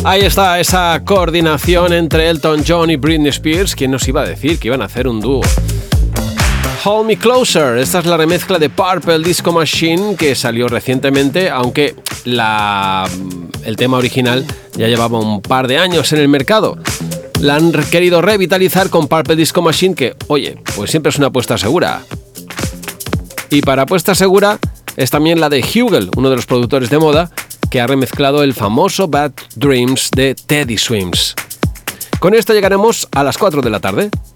Ahí está esa coordinación entre Elton John y Britney Spears. ¿Quién nos iba a decir que iban a hacer un dúo? Hold Me Closer, esta es la remezcla de Purple Disco Machine que salió recientemente, aunque el tema original ya llevaba un par de años en el mercado. La han querido revitalizar con Purple Disco Machine, que, oye, pues siempre es una apuesta segura. Y para apuesta segura es también la de Hugel, uno de los productores de moda, que ha remezclado el famoso Bad Dreams de Teddy Swims. Con esto llegaremos a las 4 de la tarde.